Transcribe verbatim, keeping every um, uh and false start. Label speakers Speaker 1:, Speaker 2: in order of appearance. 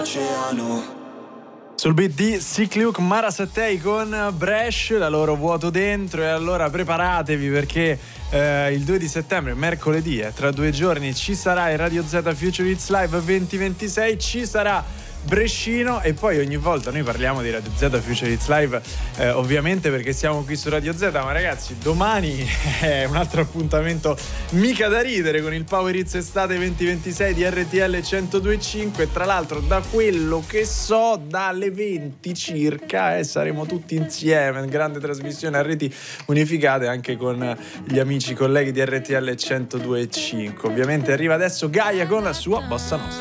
Speaker 1: Sul beat di Sick Luke Marasattei con Bresh, la loro Vuoto Dentro. E allora preparatevi perché eh, il due di settembre, mercoledì, eh, tra due giorni, ci sarà il Radio Z Future Hits Live venti ventisei, ci sarà Brescino e poi ogni volta noi parliamo di Radio Z Future Hits Live eh, ovviamente perché siamo qui su Radio Z, ma ragazzi domani è un altro appuntamento mica da ridere con il Power Hits Estate venti ventisei di R T L centodue e cinque. Tra l'altro da quello che so dalle venti circa eh, saremo tutti insieme, grande trasmissione a reti unificate anche con gli amici colleghi di R T L centodue e cinque. Ovviamente arriva adesso Gaia con la sua Bossa Nostra.